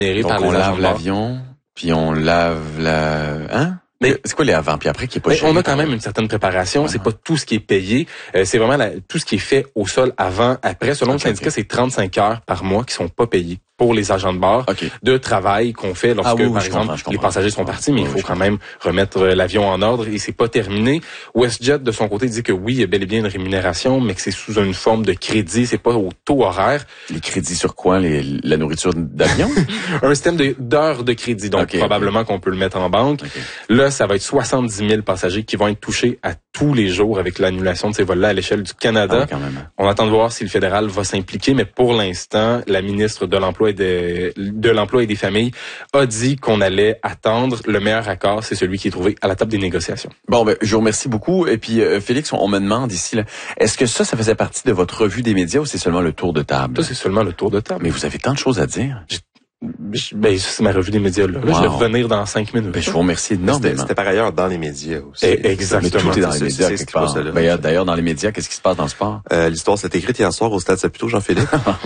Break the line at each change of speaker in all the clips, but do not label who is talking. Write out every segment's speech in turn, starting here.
Donc, on lave l'avion, puis on lave Hein? Mais c'est quoi les avant puis après qui est pas cher?
On a quand même une certaine préparation. C'est pas tout ce qui est payé. C'est vraiment tout ce qui est fait au sol avant, après. Selon le syndicat, c'est 35 heures par mois qui sont pas payées pour les agents de bord de travail qu'on fait lorsque, par exemple, les passagers sont partis, mais il faut quand même remettre l'avion en ordre et c'est pas terminé. WestJet, de son côté, dit que oui, il y a bel et bien une rémunération, mais que c'est sous une forme de crédit, c'est pas au taux horaire.
Les crédits sur quoi? La nourriture d'avion?
Un système d'heures de crédit, donc probablement qu'on peut le mettre en banque. Là, ça va être 70 000 passagers qui vont être touchés à tous les jours avec l'annulation de ces vols-là à l'échelle du Canada. On attend de voir si le fédéral va s'impliquer, mais pour l'instant, la ministre de l'Emploi et des Familles a dit qu'on allait attendre. Le meilleur accord, c'est celui qui est trouvé à la table des négociations.
Bon, je vous remercie beaucoup. Et puis, Félix, on me demande ici, là, est-ce que ça faisait partie de votre revue des médias ou c'est seulement le tour de table?
Ça, c'est seulement le tour de table.
Mais vous avez tant de choses à dire.
C'est ma revue des médias, là. Là, je vais revenir dans 5 minutes.
Je vous remercie énormément.
C'était par ailleurs dans les médias aussi.
Exactement.
Mais tout est dans les médias, quelque part. D'ailleurs, dans les médias, qu'est-ce qui se passe dans le sport?
L'histoire s'est écrite hier soir au Stade Saputo, Jean-Philippe.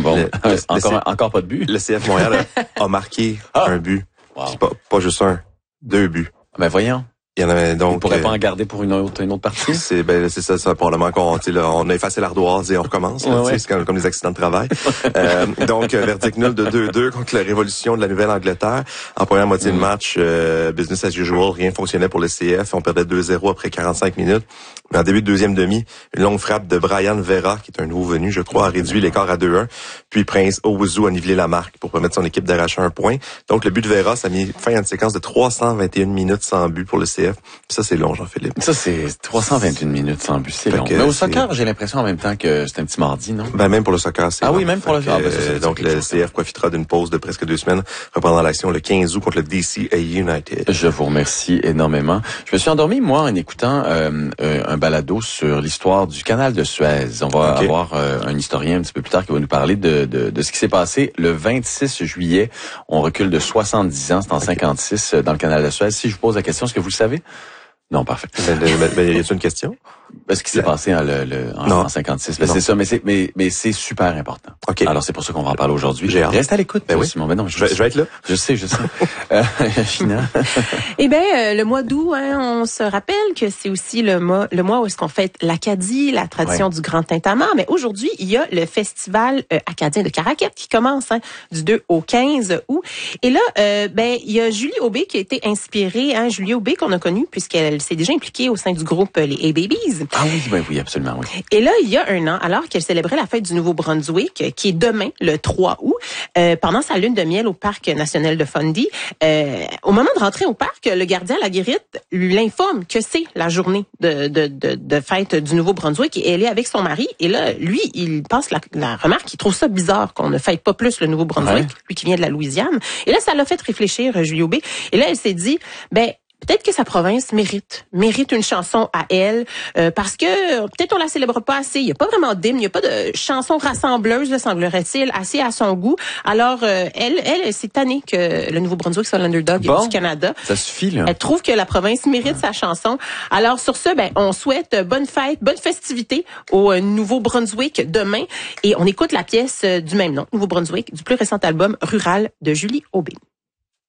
Encore pas de but?
Le CF Montréal a marqué un but. Pas juste un, 2 buts.
Ben voyons.
Il y en avait donc.
On pourrait pas en garder pour une autre partie?
C'est ça, probablement on a effacé l'ardoise et on recommence. C'est comme les accidents de travail. Donc, verdict nul de 2-2 contre la Révolution de la Nouvelle-Angleterre. En première moitié de match, business as usual, rien fonctionnait pour le CF. On perdait 2-0 après 45 minutes. Mais en début de deuxième demi, une longue frappe de Brian Vera, qui est un nouveau venu, je crois, a réduit l'écart à 2-1. Puis Prince Owusu a nivelé la marque pour permettre son équipe d'arracher un point. Donc, le but de Vera, ça a mis fin à une séquence de 321 minutes sans but pour le CF. Ça, c'est long, Jean-Philippe.
Ça, c'est 321 minutes sans but, c'est long. Mais au soccer, j'ai l'impression en même temps que c'est un petit mardi, non?
Même pour le soccer, c'est long.
Oui, même pour le soccer.
Donc, le CF profitera d'une pause de presque 2 semaines, reprendra l'action le 15 août contre le DCA United.
Je vous remercie énormément. Je me suis endormi, moi, en écoutant un balado sur l'histoire du canal de Suez. On va avoir un historien un petit peu plus tard qui va nous parler de ce qui s'est passé le 26 juillet. On recule de 70 ans, c'est en 56 dans le canal de Suez. Si je vous pose la question, est-ce que vous le savez? Non, parfait.
Y a-t-il une question?
Ce qui s'est passé en 56. C'est ça, mais c'est super important. Alors, c'est pour ça qu'on va en parler aujourd'hui. Reste à l'écoute. Simon. Non,
je vais être là.
Je sais. China.
Le mois d'août, on se rappelle que c'est aussi le mois où est-ce qu'on fête l'Acadie, la tradition du Grand Tintamarre. Mais aujourd'hui, il y a le festival acadien de Caraquet qui commence du 2 au 15 août. Et là, il y a Julie Aubé qui a été inspirée. Julie Aubé qu'on a connue puisqu'elle s'est déjà impliquée au sein du groupe Les A-Babies.
Oui, absolument, oui.
Et là, il y a un an, alors qu'elle célébrait la fête du Nouveau-Brunswick, qui est demain, le 3 août, pendant sa lune de miel au Parc national de Fundy, au moment de rentrer au parc, le gardien Laguérite l'informe que c'est la journée de fête du Nouveau-Brunswick et elle est avec son mari. Et là, lui, il passe la remarque, il trouve ça bizarre qu'on ne fête pas plus le Nouveau-Brunswick, lui qui vient de la Louisiane. Et là, ça l'a fait réfléchir, Julie Aubé. Et là, elle s'est dit, peut-être que sa province mérite une chanson à elle, parce que peut-être on la célèbre pas assez. Il y a pas vraiment d'hymne, il y a pas de chanson rassembleuse, semblerait-il, assez à son goût. Alors, elle s'est tannée que le Nouveau-Brunswick soit l'underdog du Canada.
Ça suffit, là.
Elle trouve que la province mérite sa chanson. Alors, sur ce, on souhaite bonne fête, bonne festivité au Nouveau-Brunswick demain. Et on écoute la pièce du même nom, Nouveau-Brunswick, du plus récent album Rural de Julie Aubé.